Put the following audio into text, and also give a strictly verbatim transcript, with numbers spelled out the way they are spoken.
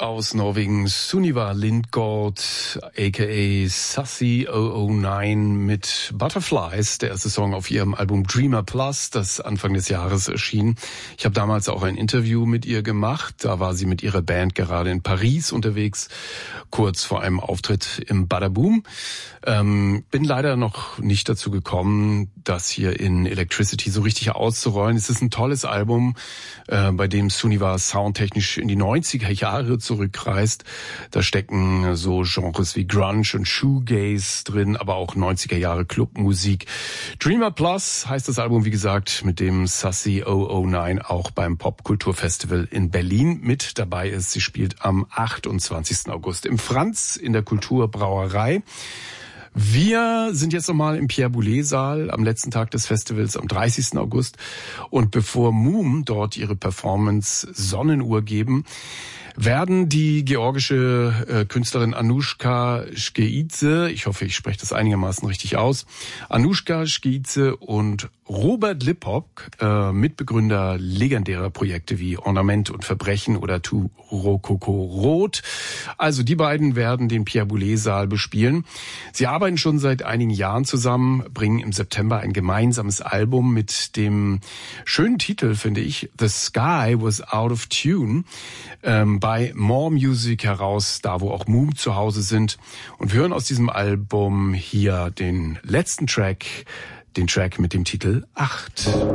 aus Norwegen, Sunniva Lindgård, aka Sassy null null neun mit Butterflies, der erste Song auf ihrem Album Dreamer Plus, das Anfang des Jahres erschien. Ich habe damals auch ein Interview mit ihr gemacht. Da war sie mit ihrer Band gerade in Paris unterwegs, kurz vor einem Auftritt im Badaboom. Ähm, bin leider noch nicht dazu gekommen, das hier in Electricity so richtig auszurollen. Es ist ein tolles Album, äh, bei dem Sunniva soundtechnisch in die neunziger Jahre zurückreist. Da stecken so Genres wie Grunge und Shoegaze drin, aber auch neunziger Jahre Clubmusik. Dreamer Plus heißt das Album, wie gesagt, mit dem Sassy null null neun auch beim Popkulturfestival in Berlin mit dabei ist. Sie spielt am achtundzwanzigsten August im Franz in der Kulturbrauerei. Wir sind jetzt nochmal im Pierre-Boulez-Saal am letzten Tag des Festivals am dreißigsten August. Und bevor Moom dort ihre Performance Sonnenuhr geben, werden die georgische äh, Künstlerin Anushka Shkeidze, ich hoffe, ich spreche das einigermaßen richtig aus, Anushka Shkeidze und Robert Lipok, äh, Mitbegründer legendärer Projekte wie Ornament und Verbrechen oder Tu Rokoko Rot. Also die beiden werden den Pierre-Boulez-Saal bespielen. Sie arbeiten schon seit einigen Jahren zusammen, bringen im September ein gemeinsames Album mit dem schönen Titel, finde ich, The Sky Was Out of Tune, ähm, bei More Music heraus, da wo auch Moom zu Hause sind. Und wir hören aus diesem Album hier den letzten Track, den Track mit dem Titel acht.